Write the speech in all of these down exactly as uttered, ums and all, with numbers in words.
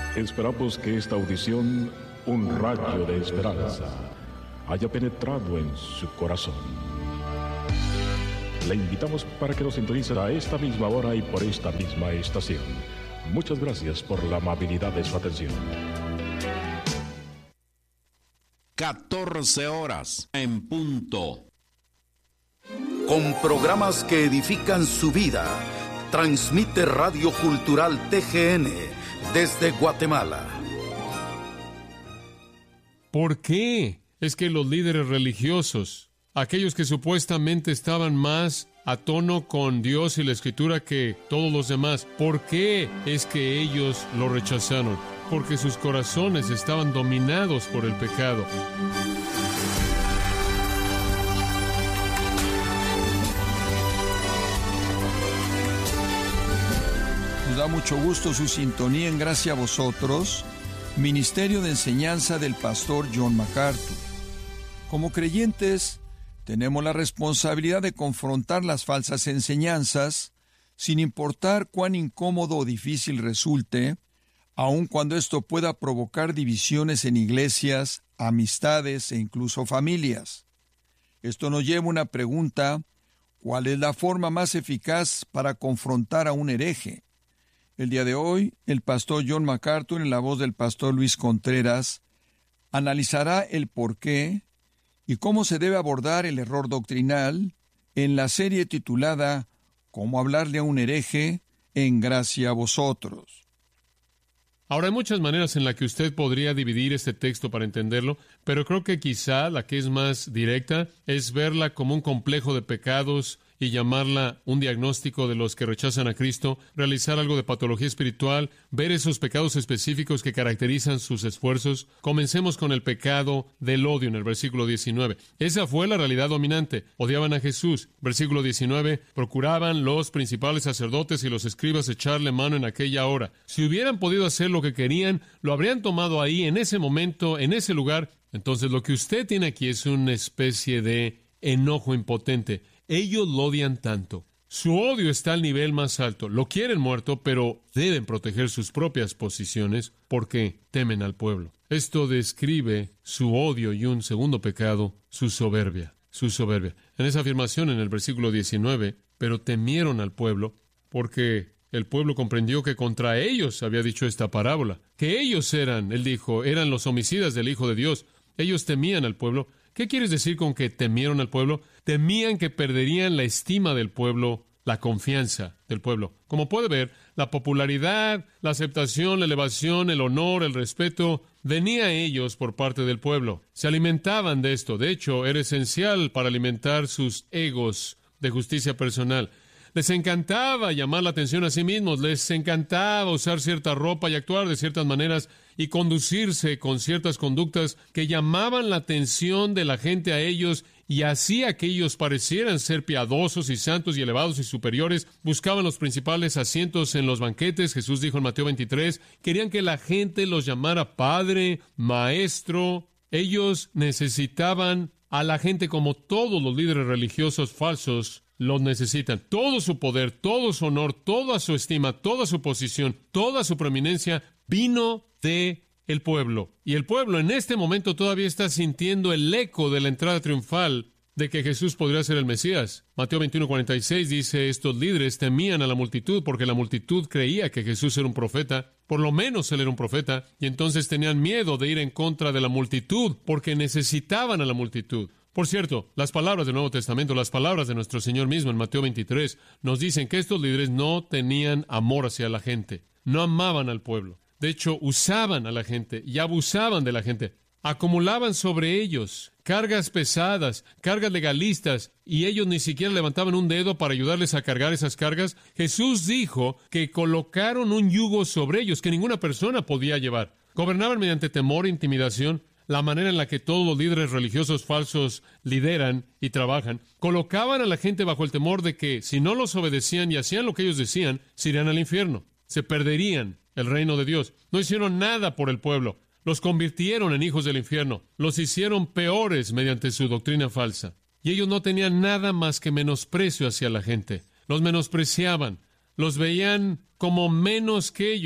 Esperamos que esta audición, un rayo de esperanza, haya penetrado en su corazón. Le invitamos para que nos sintonice a esta misma hora y por esta misma estación. Muchas gracias por la amabilidad de su atención. catorce horas en punto. Con programas que edifican su vida, transmite Radio Cultural T G N desde Guatemala. ¿Por qué es que los líderes religiosos, aquellos que supuestamente estaban más a tono con Dios y la Escritura que todos los demás, por qué es que ellos lo rechazaron? Porque sus corazones estaban dominados por el pecado. Nos da mucho gusto su sintonía en Gracia a Vosotros, Ministerio de Enseñanza del Pastor John MacArthur. Como creyentes, tenemos la responsabilidad de confrontar las falsas enseñanzas, sin importar cuán incómodo o difícil resulte, aun cuando esto pueda provocar divisiones en iglesias, amistades e incluso familias. Esto nos lleva a una pregunta: ¿cuál es la forma más eficaz para confrontar a un hereje? El día de hoy, el pastor John MacArthur, en la voz del pastor Luis Contreras, analizará el por qué y cómo se debe abordar el error doctrinal en la serie titulada «Cómo hablarle a un hereje en Gracia a Vosotros». Ahora, hay muchas maneras en las que usted podría dividir este texto para entenderlo, pero creo que quizá la que es más directa es verla como un complejo de pecados y llamarla un diagnóstico de los que rechazan a Cristo, realizar algo de patología espiritual, ver esos pecados específicos que caracterizan sus esfuerzos. Comencemos con el pecado del odio en el versículo diecinueve. Esa fue la realidad dominante. Odiaban a Jesús. Versículo diecinueve. Procuraban los principales sacerdotes y los escribas echarle mano en aquella hora. Si hubieran podido hacer lo que querían, lo habrían tomado ahí, en ese momento, en ese lugar. Entonces, lo que usted tiene aquí es una especie de enojo impotente. Ellos lo odian tanto. Su odio está al nivel más alto. Lo quieren muerto, pero deben proteger sus propias posiciones porque temen al pueblo. Esto describe su odio y un segundo pecado, su soberbia. Su soberbia. En esa afirmación en el versículo diecinueve, pero temieron al pueblo porque el pueblo comprendió que contra ellos había dicho esta parábola. Que ellos eran, él dijo, eran los homicidas del Hijo de Dios. Ellos temían al pueblo. ¿Qué quieres decir con que temieron al pueblo? Temían que perderían la estima del pueblo, la confianza del pueblo. Como puede ver, la popularidad, la aceptación, la elevación, el honor, el respeto, venía a ellos por parte del pueblo. Se alimentaban de esto. De hecho, era esencial para alimentar sus egos de justicia personal. Les encantaba llamar la atención a sí mismos, les encantaba usar cierta ropa y actuar de ciertas maneras y conducirse con ciertas conductas que llamaban la atención de la gente a ellos y hacía que ellos parecieran ser piadosos y santos y elevados y superiores. Buscaban los principales asientos en los banquetes. Jesús dijo en Mateo veintitrés, querían que la gente los llamara Padre, Maestro. Ellos necesitaban a la gente como todos los líderes religiosos falsos los necesitan. Todo su poder, todo su honor, toda su estima, toda su posición, toda su preeminencia vino de el pueblo. Y el pueblo en este momento todavía está sintiendo el eco de la entrada triunfal de que Jesús podría ser el Mesías. Mateo veintiuno cuarenta y seis dice, estos líderes temían a la multitud porque la multitud creía que Jesús era un profeta. Por lo menos él era un profeta. Y entonces tenían miedo de ir en contra de la multitud porque necesitaban a la multitud. Por cierto, las palabras del Nuevo Testamento, las palabras de nuestro Señor mismo en Mateo veintitrés, nos dicen que estos líderes no tenían amor hacia la gente, no amaban al pueblo. De hecho, usaban a la gente y abusaban de la gente. Acumulaban sobre ellos cargas pesadas, cargas legalistas, y ellos ni siquiera levantaban un dedo para ayudarles a cargar esas cargas. Jesús dijo que colocaron un yugo sobre ellos que ninguna persona podía llevar. Gobernaban mediante temor e intimidación. La manera en la que todos los líderes religiosos falsos lideran y trabajan, colocaban a la gente bajo el temor de que, si no los obedecían y hacían lo que ellos decían, se irían al infierno, se perderían el reino de Dios. No hicieron nada por el pueblo, los convirtieron en hijos del infierno, los hicieron peores mediante su doctrina falsa. Y ellos no tenían nada más que menosprecio hacia la gente, los menospreciaban, los veían como menos que ellos.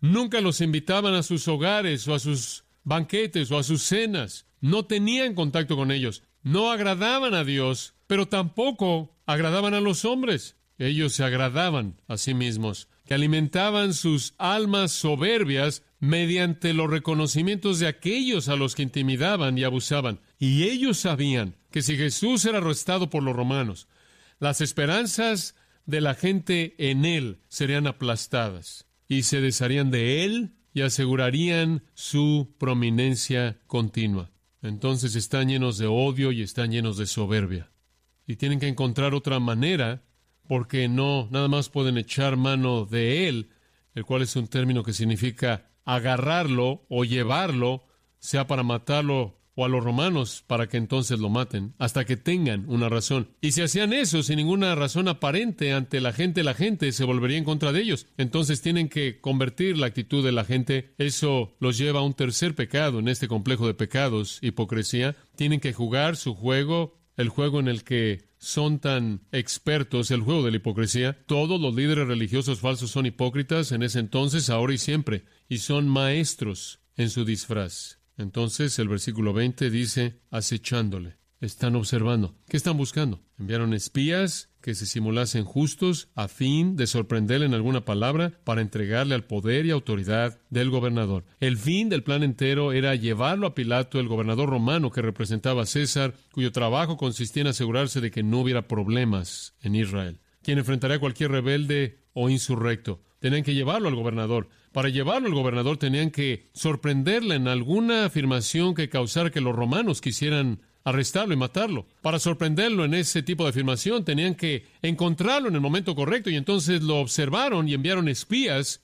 Nunca los invitaban a sus hogares o a sus banquetes o a sus cenas. No tenían contacto con ellos. No agradaban a Dios, pero tampoco agradaban a los hombres. Ellos se agradaban a sí mismos, que alimentaban sus almas soberbias mediante los reconocimientos de aquellos a los que intimidaban y abusaban. Y ellos sabían que si Jesús era arrestado por los romanos, las esperanzas de la gente en él serían aplastadas y se desharían de él y asegurarían su prominencia continua. Entonces están llenos de odio y están llenos de soberbia. Y tienen que encontrar otra manera, porque no, nada más pueden echar mano de él, el cual es un término que significa agarrarlo o llevarlo, sea para matarlo o a los romanos para que entonces lo maten, hasta que tengan una razón. Y si hacían eso sin ninguna razón aparente ante la gente, la gente se volvería en contra de ellos. Entonces tienen que convertir la actitud de la gente. Eso los lleva a un tercer pecado en este complejo de pecados, hipocresía. Tienen que jugar su juego, el juego en el que son tan expertos, el juego de la hipocresía. Todos los líderes religiosos falsos son hipócritas en ese entonces, ahora y siempre, y son maestros en su disfraz. Entonces el versículo veinte dice, acechándole. Están observando. ¿Qué están buscando? Enviaron espías que se simulasen justos a fin de sorprenderle en alguna palabra para entregarle al poder y autoridad del gobernador. El fin del plan entero era llevarlo a Pilato, el gobernador romano que representaba a César, cuyo trabajo consistía en asegurarse de que no hubiera problemas en Israel, quien enfrentaría a cualquier rebelde o insurrecto. Tenían que llevarlo al gobernador. Para llevarlo al gobernador tenían que sorprenderle en alguna afirmación que causara que los romanos quisieran arrestarlo y matarlo. Para sorprenderlo en ese tipo de afirmación tenían que encontrarlo en el momento correcto, y entonces lo observaron y enviaron espías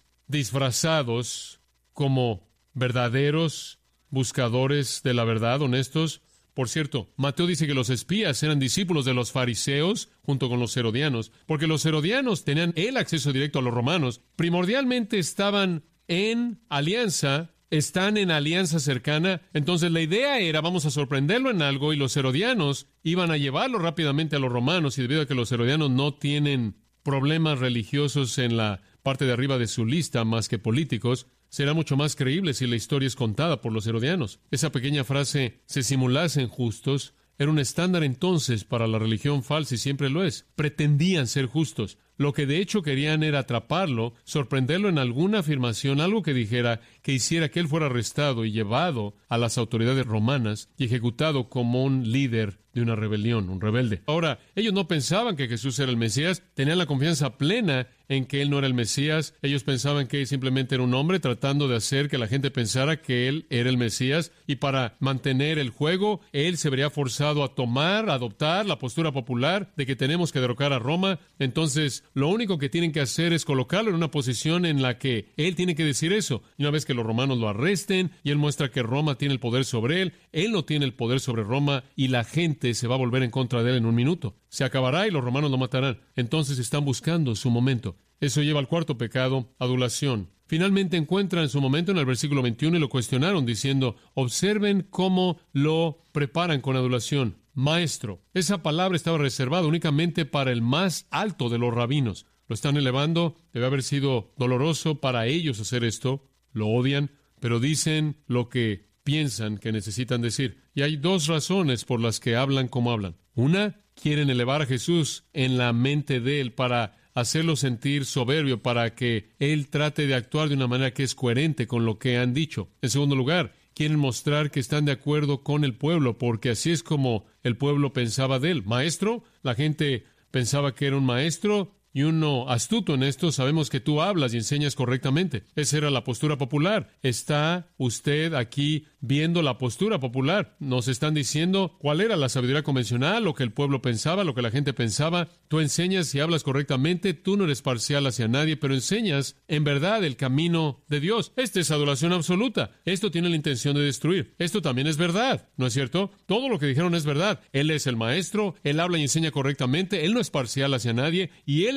disfrazados como verdaderos buscadores de la verdad, honestos. Por cierto, Mateo dice que los espías eran discípulos de los fariseos junto con los herodianos, porque los herodianos tenían el acceso directo a los romanos. Primordialmente estaban en alianza, están en alianza cercana. Entonces la idea era, vamos a sorprenderlo en algo, y los herodianos iban a llevarlo rápidamente a los romanos, y debido a que los herodianos no tienen problemas religiosos en la parte de arriba de su lista más que políticos, será mucho más creíble si la historia es contada por los herodianos. Esa pequeña frase, se simulasen justos, era un estándar entonces para la religión falsa, y siempre lo es. Pretendían ser justos. Lo que de hecho querían era atraparlo, sorprenderlo en alguna afirmación, algo que dijera, que hiciera que él fuera arrestado y llevado a las autoridades romanas y ejecutado como un líder de una rebelión, un rebelde. Ahora, ellos no pensaban que Jesús era el Mesías, tenían la confianza plena en que él no era el Mesías. Ellos pensaban que él simplemente era un hombre tratando de hacer que la gente pensara que él era el Mesías, y para mantener el juego, él se vería forzado a tomar, a adoptar la postura popular de que tenemos que derrocar a Roma. Entonces, lo único que tienen que hacer es colocarlo en una posición en la que él tiene que decir eso. Y una vez que los romanos lo arresten y él muestra que Roma tiene el poder sobre él, él no tiene el poder sobre Roma, y la gente se va a volver en contra de él en un minuto. Se acabará y los romanos lo matarán. Entonces están buscando su momento. Eso lleva al cuarto pecado, adulación. Finalmente encuentran su momento en el versículo veintiuno y lo cuestionaron diciendo, observen cómo lo preparan con adulación. Maestro. Esa palabra estaba reservada únicamente para el más alto de los rabinos. Lo están elevando. Debe haber sido doloroso para ellos hacer esto. Lo odian, pero dicen lo que piensan que necesitan decir. Y hay dos razones por las que hablan como hablan. Una, quieren elevar a Jesús en la mente de él para hacerlo sentir soberbio, para que él trate de actuar de una manera que es coherente con lo que han dicho. En segundo lugar, quieren mostrar que están de acuerdo con el pueblo, porque así es como el pueblo pensaba de él. Maestro, la gente pensaba que era un maestro, y uno astuto en esto, sabemos que tú hablas y enseñas correctamente. Esa era la postura popular. ¿Está usted aquí viendo la postura popular? Nos están diciendo cuál era la sabiduría convencional, lo que el pueblo pensaba, lo que la gente pensaba. Tú enseñas y hablas correctamente, tú no eres parcial hacia nadie, pero enseñas en verdad el camino de Dios. Esta es adoración absoluta. Esto tiene la intención de destruir. Esto también es verdad, ¿no es cierto? Todo lo que dijeron es verdad. Él es el maestro, él habla y enseña correctamente, él no es parcial hacia nadie, y él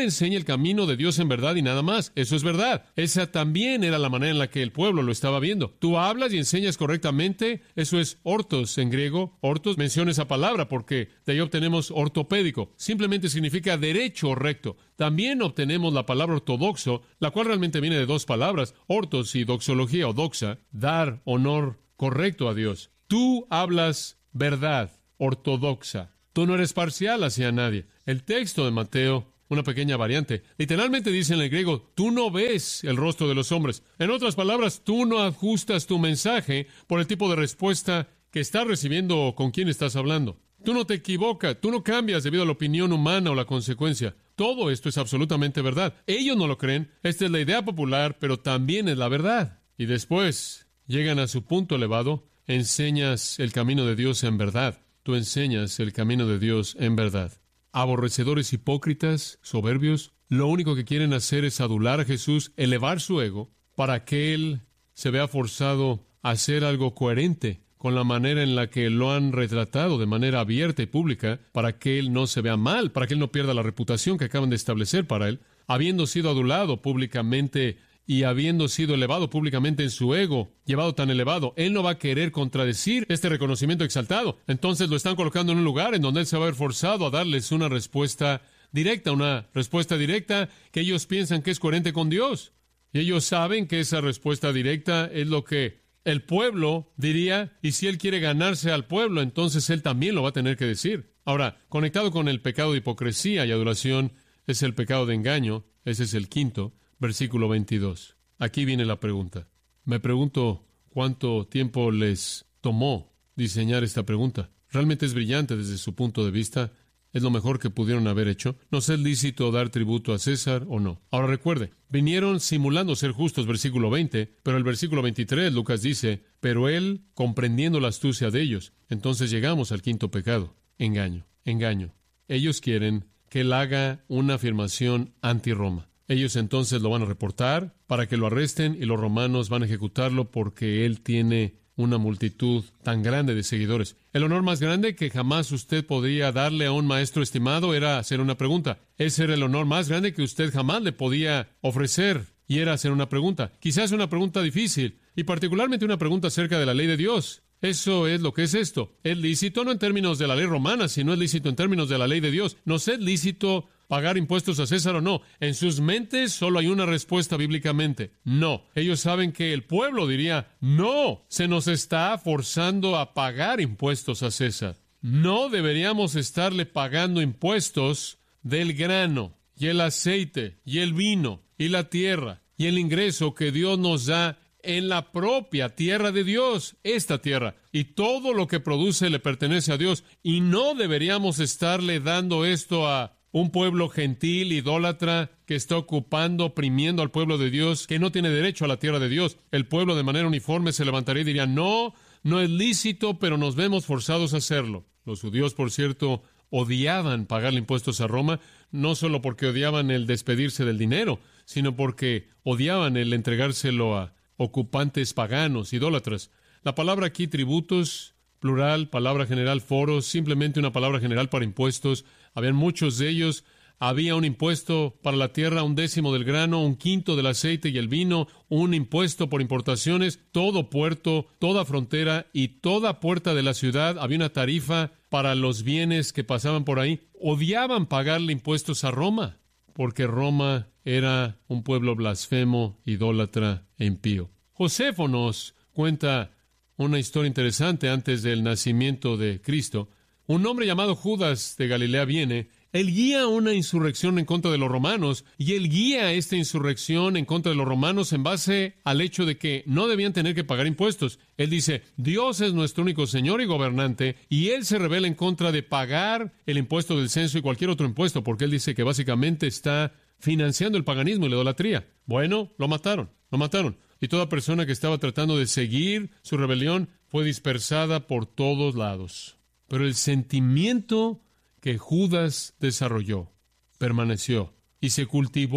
enseña el camino de Dios en verdad y nada más. Eso es verdad. Esa también era la manera en la que el pueblo lo estaba viendo. Tú hablas y enseñas correctamente. Eso es ortos en griego. Ortos, menciona esa palabra porque de ahí obtenemos ortopédico. Simplemente significa derecho o recto. También obtenemos la palabra ortodoxo, la cual realmente viene de dos palabras, ortos y doxología o doxa, dar honor correcto a Dios. Tú hablas verdad ortodoxa. Tú no eres parcial hacia nadie. El texto de Mateo, una pequeña variante, literalmente dice en el griego, tú no ves el rostro de los hombres. En otras palabras, tú no ajustas tu mensaje por el tipo de respuesta que estás recibiendo o con quién estás hablando. Tú no te equivocas, tú no cambias debido a la opinión humana o la consecuencia. Todo esto es absolutamente verdad. Ellos no lo creen. Esta es la idea popular, pero también es la verdad. Y después llegan a su punto elevado. Enseñas el camino de Dios en verdad. Tú enseñas el camino de Dios en verdad. Aborrecedores hipócritas, soberbios, lo único que quieren hacer es adular a Jesús, elevar su ego, para que Él se vea forzado a hacer algo coherente con la manera en la que lo han retratado de manera abierta y pública, para que Él no se vea mal, para que Él no pierda la reputación que acaban de establecer para Él, habiendo sido adulado públicamente y habiendo sido elevado públicamente en su ego, llevado tan elevado, Él no va a querer contradecir este reconocimiento exaltado. Entonces lo están colocando en un lugar en donde Él se va a ver forzado a darles una respuesta directa, una respuesta directa que ellos piensan que es coherente con Dios. Y ellos saben que esa respuesta directa es lo que el pueblo diría, y si Él quiere ganarse al pueblo, entonces Él también lo va a tener que decir. Ahora, conectado con el pecado de hipocresía y adoración, es el pecado de engaño. Ese es el quinto. Versículo veintidós. Aquí viene la pregunta. Me pregunto cuánto tiempo les tomó diseñar esta pregunta. Realmente es brillante desde su punto de vista. Es lo mejor que pudieron haber hecho. ¿Nos es lícito dar tributo a César o no? Ahora recuerde, vinieron simulando ser justos, versículo veinte, pero el versículo veintitrés, Lucas dice, pero él comprendiendo la astucia de ellos. Entonces llegamos al quinto pecado. Engaño, engaño. Ellos quieren que él haga una afirmación anti-Roma. Ellos entonces lo van a reportar para que lo arresten y los romanos van a ejecutarlo porque él tiene una multitud tan grande de seguidores. El honor más grande que jamás usted podría darle a un maestro estimado era hacer una pregunta. Ese era el honor más grande que usted jamás le podía ofrecer y era hacer una pregunta. Quizás una pregunta difícil y particularmente una pregunta acerca de la ley de Dios. Eso es lo que es esto. Es lícito no en términos de la ley romana, sino es lícito en términos de la ley de Dios. ¿Nos es lícito pagar impuestos a César o no? En sus mentes solo hay una respuesta bíblicamente. No. Ellos saben que el pueblo diría, no, se nos está forzando a pagar impuestos a César. No deberíamos estarle pagando impuestos del grano y el aceite y el vino y la tierra y el ingreso que Dios nos da en la propia tierra de Dios, esta tierra, y todo lo que produce le pertenece a Dios, y no deberíamos estarle dando esto a un pueblo gentil, idólatra, que está ocupando, oprimiendo al pueblo de Dios, que no tiene derecho a la tierra de Dios. El pueblo de manera uniforme se levantaría y diría, no, no es lícito, pero nos vemos forzados a hacerlo. Los judíos, por cierto, odiaban pagarle impuestos a Roma, no solo porque odiaban el despedirse del dinero, sino porque odiaban el entregárselo a ocupantes paganos, idólatras. La palabra aquí, tributos, plural, palabra general, foros, simplemente una palabra general para impuestos. Habían muchos de ellos. Había un impuesto para la tierra, un décimo del grano, un quinto del aceite y el vino, un impuesto por importaciones, todo puerto, toda frontera y toda puerta de la ciudad. Había una tarifa para los bienes que pasaban por ahí. Odiaban pagarle impuestos a Roma, porque Roma era un pueblo blasfemo, idólatra e impío. Josefo nos cuenta una historia interesante antes del nacimiento de Cristo. Un hombre llamado Judas de Galilea viene. Él guía una insurrección en contra de los romanos, y él guía esta insurrección en contra de los romanos en base al hecho de que no debían tener que pagar impuestos. Él dice, Dios es nuestro único Señor y gobernante, y él se rebela en contra de pagar el impuesto del censo y cualquier otro impuesto, porque él dice que básicamente está financiando el paganismo y la idolatría. Bueno, lo mataron, lo mataron. Y toda persona que estaba tratando de seguir su rebelión fue dispersada por todos lados. Pero el sentimiento que Judas desarrolló permaneció y se cultivó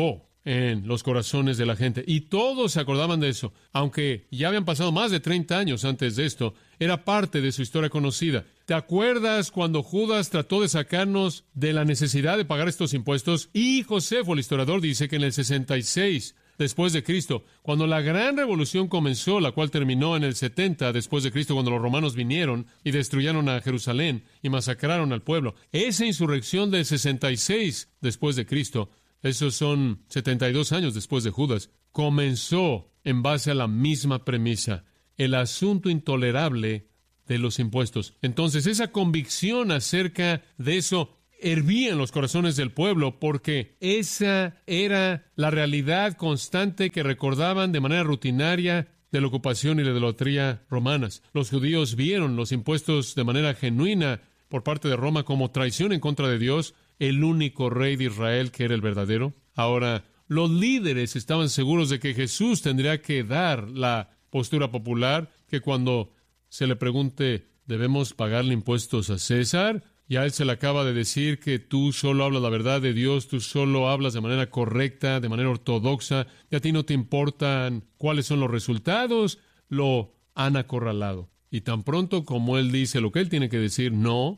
en los corazones de la gente. Y todos se acordaban de eso. Aunque ya habían pasado más de treinta años antes de esto, era parte de su historia conocida. ¿Te acuerdas cuando Judas trató de sacarnos de la necesidad de pagar estos impuestos? Y Josefo, el historiador, dice que en el sesenta y seis después de Cristo, cuando la gran revolución comenzó, la cual terminó en el setenta después de Cristo, cuando los romanos vinieron y destruyeron a Jerusalén y masacraron al pueblo, esa insurrección del sesenta y seis después de Cristo, esos son setenta y dos años después de Judas, comenzó en base a la misma premisa, el asunto intolerable de los impuestos. Entonces, esa convicción acerca de eso hervía en los corazones del pueblo, porque esa era la realidad constante que recordaban de manera rutinaria de la ocupación y la idolatría romanas. Los judíos vieron los impuestos de manera genuina por parte de Roma como traición en contra de Dios, el único rey de Israel que era el verdadero. Ahora, los líderes estaban seguros de que Jesús tendría que dar la postura popular, que cuando se le pregunte, ¿debemos pagarle impuestos a César? Y a él se le acaba de decir que tú solo hablas la verdad de Dios, tú solo hablas de manera correcta, de manera ortodoxa, y a ti no te importan cuáles son los resultados, lo han acorralado. Y tan pronto como él dice lo que él tiene que decir, no,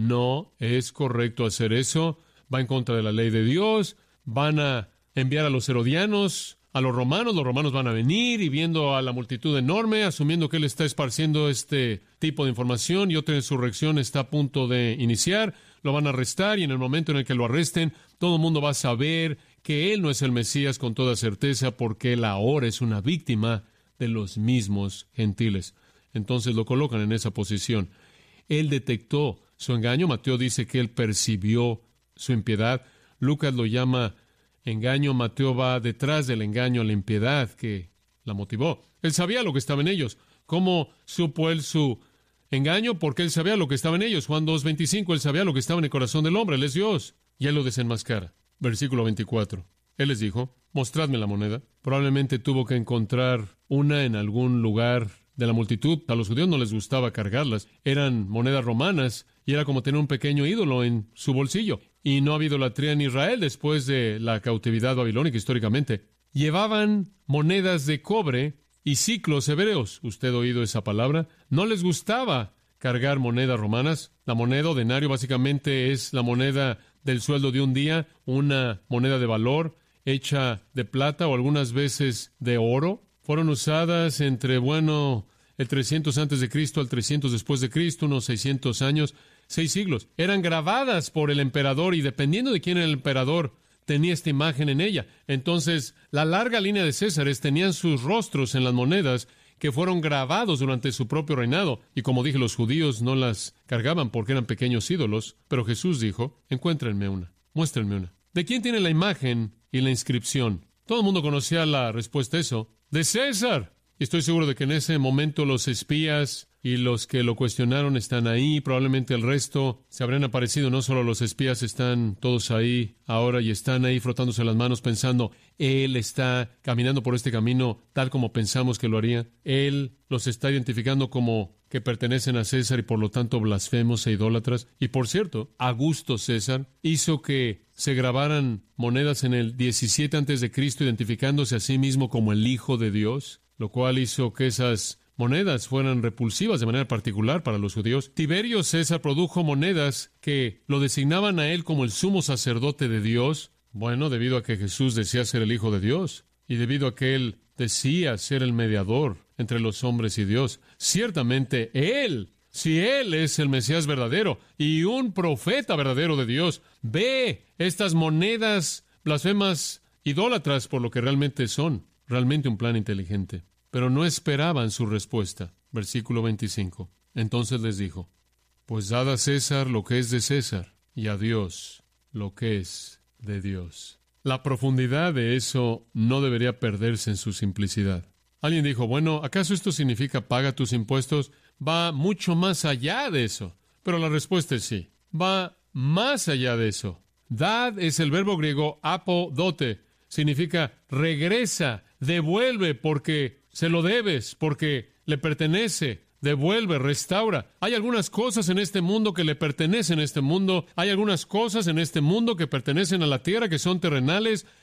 no es correcto hacer eso, va en contra de la ley de Dios, van a enviar a los herodianos, a los romanos, los romanos van a venir y viendo a la multitud enorme, asumiendo que él está esparciendo este tipo de información y otra insurrección está a punto de iniciar, lo van a arrestar y en el momento en el que lo arresten, todo el mundo va a saber que él no es el Mesías con toda certeza porque él ahora es una víctima de los mismos gentiles. Entonces lo colocan en esa posición. Él detectó su engaño. Mateo dice que él percibió su impiedad. Lucas lo llama engaño. Mateo va detrás del engaño a la impiedad que la motivó. Él sabía lo que estaba en ellos. ¿Cómo supo él su engaño? Porque él sabía lo que estaba en ellos. Juan dos veinticinco, él sabía lo que estaba en el corazón del hombre. Él es Dios. Y él lo desenmascara. Versículo veinticuatro. Él les dijo, mostradme la moneda. Probablemente tuvo que encontrar una en algún lugar de la multitud. A los judíos no les gustaba cargarlas. Eran monedas romanas y era como tener un pequeño ídolo en su bolsillo. Y no ha habido idolatría en Israel después de la cautividad babilónica históricamente. Llevaban monedas de cobre y siclos hebreos. ¿Usted ha oído esa palabra? No les gustaba cargar monedas romanas. La moneda o denario básicamente es la moneda del sueldo de un día, una moneda de valor hecha de plata o algunas veces de oro. Fueron usadas entre, bueno, el trescientos antes de Cristo al trescientos después de Cristo, unos seiscientos años, seis siglos. Eran grabadas por el emperador y dependiendo de quién era el emperador, tenía esta imagen en ella. Entonces, la larga línea de Césares tenían sus rostros en las monedas que fueron grabados durante su propio reinado. Y como dije, los judíos no las cargaban porque eran pequeños ídolos. Pero Jesús dijo, encuéntrenme una, muéstrenme una. ¿De quién tiene la imagen y la inscripción? Todo el mundo conocía la respuesta a eso. ¡De César! Y estoy seguro de que en ese momento los espías y los que lo cuestionaron están ahí. Probablemente el resto se habrían aparecido. No solo los espías están todos ahí ahora y están ahí frotándose las manos pensando, Él está caminando por este camino tal como pensamos que lo haría. Él los está identificando como que pertenecen a César y por lo tanto blasfemos e idólatras. Y por cierto, Augusto César hizo que se grabaran monedas en el diecisiete antes de Cristo identificándose a sí mismo como el Hijo de Dios, lo cual hizo que esas monedas fueran repulsivas de manera particular para los judíos. Tiberio César produjo monedas que lo designaban a él como el sumo sacerdote de Dios. Bueno, debido a que Jesús decía ser el Hijo de Dios y debido a que él decía ser el mediador entre los hombres y Dios. Ciertamente, él, si él es el Mesías verdadero y un profeta verdadero de Dios, ve estas monedas blasfemas idólatras por lo que realmente son, realmente un plan inteligente. Pero no esperaban su respuesta. Versículo veinticinco. Entonces les dijo, pues dad a César lo que es de César, y a Dios lo que es de Dios. La profundidad de eso no debería perderse en su simplicidad. Alguien dijo, bueno, ¿acaso esto significa paga tus impuestos? Va mucho más allá de eso. Pero la respuesta es sí. Va más allá de eso. Dad es el verbo griego apodote. Significa regresa, devuelve porque se lo debes, porque le pertenece, devuelve, restaura. Hay algunas cosas en este mundo que le pertenecen a este mundo. Hay algunas cosas en este mundo que pertenecen a la tierra, que son terrenales.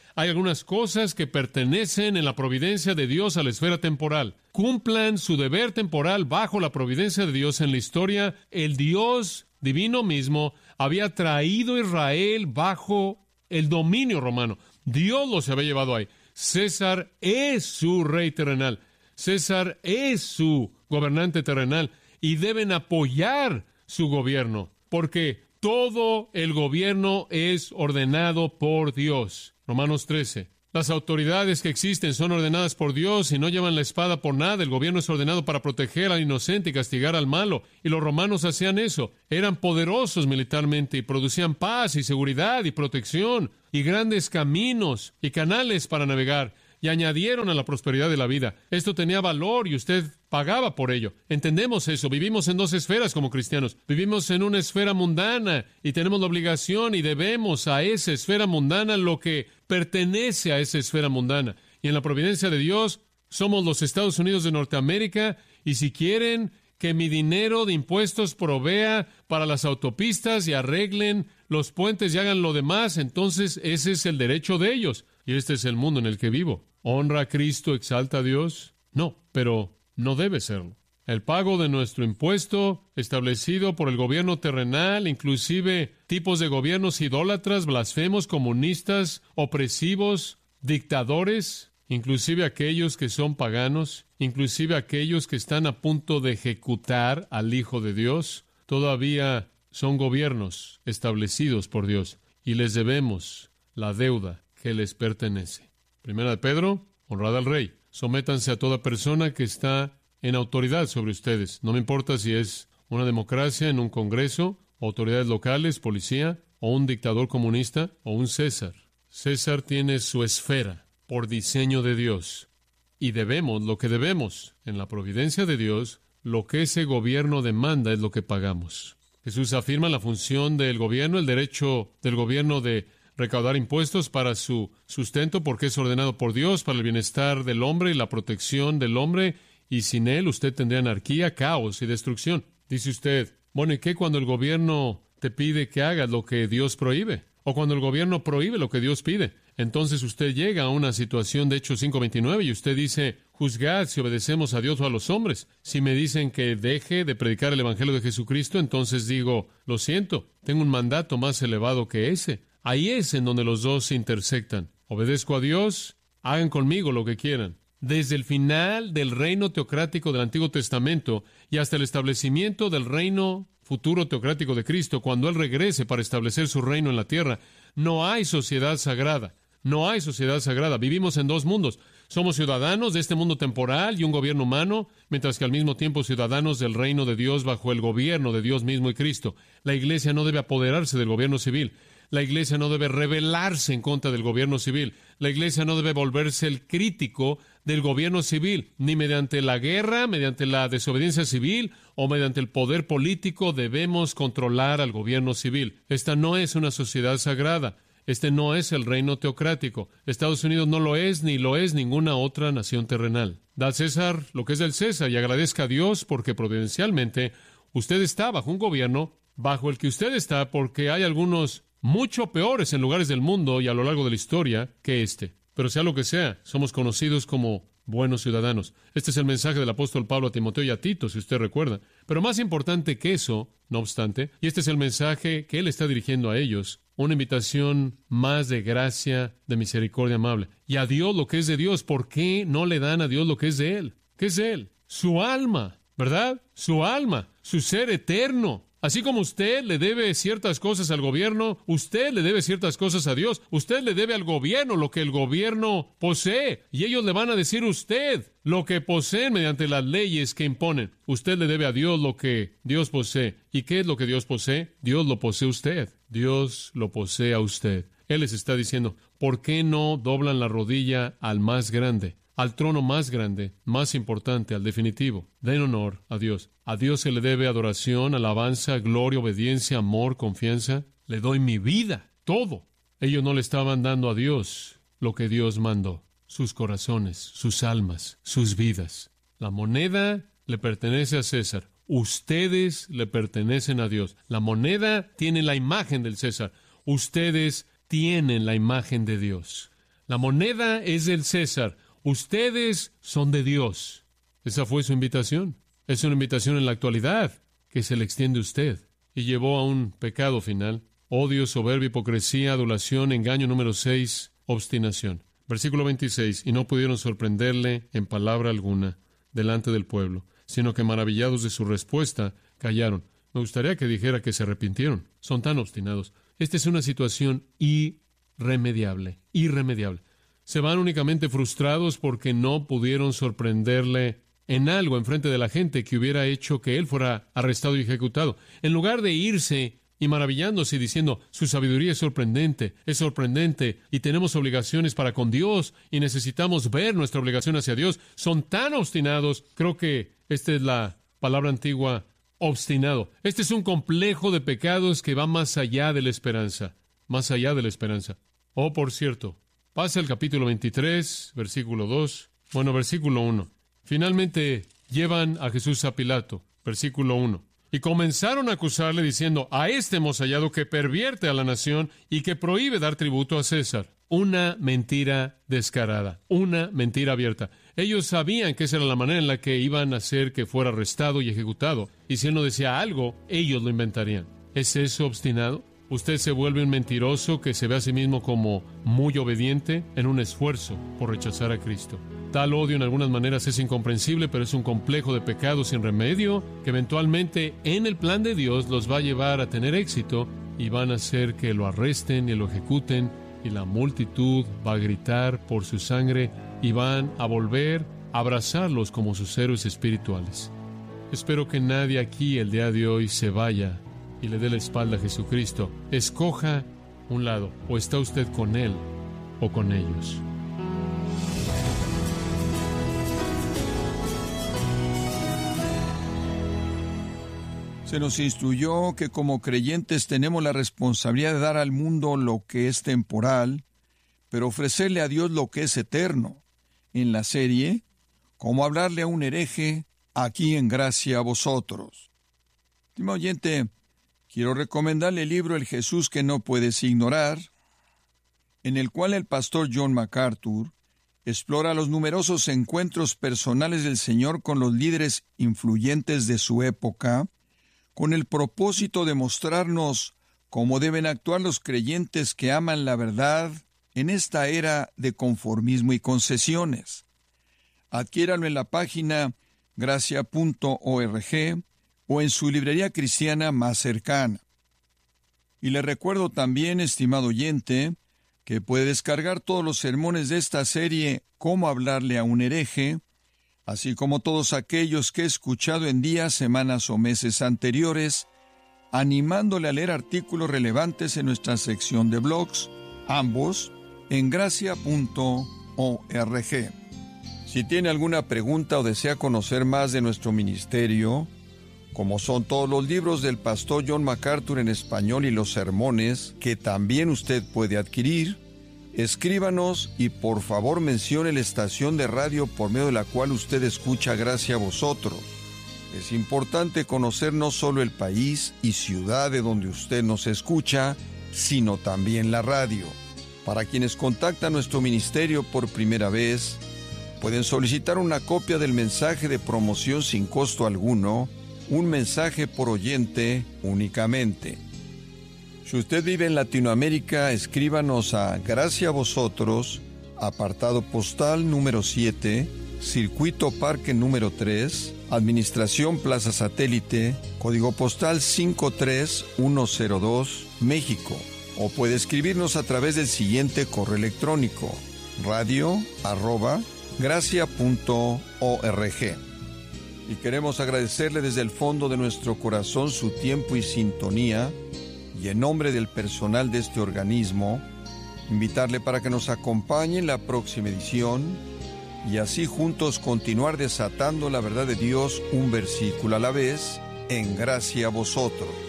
Hay algunas cosas que pertenecen en la providencia de Dios a la esfera temporal. Cumplan su deber temporal bajo la providencia de Dios en la historia. El Dios divino mismo había traído a Israel bajo el dominio romano. Dios los había llevado ahí. César es su rey terrenal. César es su gobernante terrenal y deben apoyar su gobierno, porque todo el gobierno es ordenado por Dios. Romanos trece. Las autoridades que existen son ordenadas por Dios y no llevan la espada por nada. El gobierno es ordenado para proteger al inocente y castigar al malo. Y los romanos hacían eso. Eran poderosos militarmente y producían paz y seguridad y protección y grandes caminos y canales para navegar. Y añadieron a la prosperidad de la vida. Esto tenía valor y usted pagaba por ello. Entendemos eso. Vivimos en dos esferas como cristianos. Vivimos en una esfera mundana y tenemos la obligación y debemos a esa esfera mundana lo que pertenece a esa esfera mundana. Y en la providencia de Dios somos los Estados Unidos de Norteamérica, y si quieren que mi dinero de impuestos provea para las autopistas y arreglen los puentes y hagan lo demás, entonces ese es el derecho de ellos. Y este es el mundo en el que vivo. ¿Honra a Cristo, exalta a Dios? No, pero no debe serlo. El pago de nuestro impuesto, establecido por el gobierno terrenal, inclusive tipos de gobiernos idólatras, blasfemos, comunistas, opresivos, dictadores, inclusive aquellos que son paganos, inclusive aquellos que están a punto de ejecutar al Hijo de Dios, todavía son gobiernos establecidos por Dios y les debemos la deuda que les pertenece. Primera de Pedro, honrad al rey. Sométanse a toda persona que está en autoridad sobre ustedes. No me importa si es una democracia en un congreso, autoridades locales, policía, o un dictador comunista, o un César. César tiene su esfera por diseño de Dios. Y debemos lo que debemos. En la providencia de Dios, lo que ese gobierno demanda es lo que pagamos. Jesús afirma la función del gobierno, el derecho del gobierno de recaudar impuestos para su sustento, porque es ordenado por Dios para el bienestar del hombre y la protección del hombre, y sin él usted tendría anarquía, caos y destrucción. Dice usted, bueno, ¿y qué cuando el gobierno te pide que hagas lo que Dios prohíbe? O cuando el gobierno prohíbe lo que Dios pide. Entonces usted llega a una situación de Hechos cinco veintinueve y usted dice, juzgad si obedecemos a Dios o a los hombres. Si me dicen que deje de predicar el Evangelio de Jesucristo, entonces digo, lo siento, tengo un mandato más elevado que ese. Ahí es en donde los dos se intersectan. Obedezco a Dios, hagan conmigo lo que quieran. Desde el final del reino teocrático del Antiguo Testamento y hasta el establecimiento del reino futuro teocrático de Cristo, cuando Él regrese para establecer su reino en la tierra, no hay sociedad sagrada. No hay sociedad sagrada. Vivimos en dos mundos. Somos ciudadanos de este mundo temporal y un gobierno humano, mientras que al mismo tiempo ciudadanos del reino de Dios bajo el gobierno de Dios mismo y Cristo. La Iglesia no debe apoderarse del gobierno civil. La Iglesia no debe rebelarse en contra del gobierno civil. La Iglesia no debe volverse el crítico del gobierno civil, ni mediante la guerra, mediante la desobediencia civil o mediante el poder político debemos controlar al gobierno civil. Esta no es una sociedad sagrada. Este no es el reino teocrático. Estados Unidos no lo es, ni lo es ninguna otra nación terrenal. Da al César lo que es del César y agradezca a Dios porque providencialmente usted está bajo un gobierno bajo el que usted está, porque hay algunos mucho peores en lugares del mundo y a lo largo de la historia que este. Pero sea lo que sea, somos conocidos como buenos ciudadanos. Este es el mensaje del apóstol Pablo a Timoteo y a Tito, si usted recuerda. Pero más importante que eso, no obstante, y este es el mensaje que él está dirigiendo a ellos, una invitación más de gracia, de misericordia amable. Y a Dios lo que es de Dios, ¿por qué no le dan a Dios lo que es de Él? ¿Qué es de Él? Su alma, ¿verdad? Su alma, su ser eterno. Así como usted le debe ciertas cosas al gobierno, usted le debe ciertas cosas a Dios. Usted le debe al gobierno lo que el gobierno posee. Y ellos le van a decir a usted lo que poseen mediante las leyes que imponen. Usted le debe a Dios lo que Dios posee. ¿Y qué es lo que Dios posee? Dios lo posee usted. Dios lo posee a usted. Él les está diciendo, ¿por qué no doblan la rodilla al más grande? Al trono más grande, más importante, al definitivo. Den honor a Dios. A Dios se le debe adoración, alabanza, gloria, obediencia, amor, confianza. Le doy mi vida, todo. Ellos no le estaban dando a Dios lo que Dios mandó. Sus corazones, sus almas, sus vidas. La moneda le pertenece a César. Ustedes le pertenecen a Dios. La moneda tiene la imagen del César. Ustedes tienen la imagen de Dios. La moneda es del César. Ustedes son de Dios. Esa fue su invitación. Es una invitación en la actualidad que se le extiende a usted. Y llevó a un pecado final. Odio, soberbia, hipocresía, adulación, engaño. Número seis, obstinación. Versículo veintiséis. Y no pudieron sorprenderle en palabra alguna delante del pueblo, sino que maravillados de su respuesta, callaron. Me gustaría que dijera que se arrepintieron. Son tan obstinados. Esta es una situación irremediable, irremediable. Se van únicamente frustrados porque no pudieron sorprenderle en algo enfrente de la gente que hubiera hecho que él fuera arrestado y ejecutado. En lugar de irse y maravillándose y diciendo, su sabiduría es sorprendente, es sorprendente, y tenemos obligaciones para con Dios, y necesitamos ver nuestra obligación hacia Dios, son tan obstinados. Creo que esta es la palabra antigua, obstinado. Este es un complejo de pecados que va más allá de la esperanza, más allá de la esperanza. Oh, por cierto, pasa el capítulo veintitrés, versículo dos, bueno, versículo uno. Finalmente llevan a Jesús a Pilato, versículo uno. Y comenzaron a acusarle diciendo, a este hemos hallado que pervierte a la nación y que prohíbe dar tributo a César. Una mentira descarada, una mentira abierta. Ellos sabían que esa era la manera en la que iban a hacer que fuera arrestado y ejecutado. Y si él no decía algo, ellos lo inventarían. ¿Es eso obstinado? Usted se vuelve un mentiroso que se ve a sí mismo como muy obediente en un esfuerzo por rechazar a Cristo. Tal odio en algunas maneras es incomprensible, pero es un complejo de pecados sin remedio que eventualmente en el plan de Dios los va a llevar a tener éxito y van a hacer que lo arresten y lo ejecuten y la multitud va a gritar por su sangre y van a volver a abrazarlos como sus héroes espirituales. Espero que nadie aquí el día de hoy se vaya y le dé la espalda a Jesucristo. Escoja un lado, o está usted con Él o con ellos. Se nos instruyó que como creyentes tenemos la responsabilidad de dar al mundo lo que es temporal, pero ofrecerle a Dios lo que es eterno. En la serie, Cómo hablarle a un hereje, aquí en Gracia a Vosotros. Estimado oyente, quiero recomendarle el libro El Jesús que no puedes ignorar, en el cual el pastor John MacArthur explora los numerosos encuentros personales del Señor con los líderes influyentes de su época, con el propósito de mostrarnos cómo deben actuar los creyentes que aman la verdad en esta era de conformismo y concesiones. Adquiéralo en la página gracia punto org o en su librería cristiana más cercana. Y le recuerdo también, estimado oyente, que puede descargar todos los sermones de esta serie Cómo hablarle a un hereje, así como todos aquellos que he escuchado en días, semanas o meses anteriores, animándole a leer artículos relevantes en nuestra sección de blogs, ambos en gracia punto org. Si tiene alguna pregunta o desea conocer más de nuestro ministerio, como son todos los libros del pastor John MacArthur en español y los sermones que también usted puede adquirir, escríbanos y por favor mencione la estación de radio por medio de la cual usted escucha Gracia a Vosotros. Es importante conocer no solo el país y ciudad de donde usted nos escucha, sino también la radio. Para quienes contactan nuestro ministerio por primera vez, pueden solicitar una copia del mensaje de promoción sin costo alguno, un mensaje por oyente únicamente. Si usted vive en Latinoamérica, escríbanos a Gracia a Vosotros, apartado postal número siete, Circuito Parque número tres, Administración Plaza Satélite, código postal cinco tres uno cero dos, México. O puede escribirnos a través del siguiente correo electrónico, radio arroba gracia punto org. Y queremos agradecerle desde el fondo de nuestro corazón su tiempo y sintonía, y en nombre del personal de este organismo, invitarle para que nos acompañe en la próxima edición, y así juntos continuar desatando la verdad de Dios un versículo a la vez, en Gracia a Vosotros.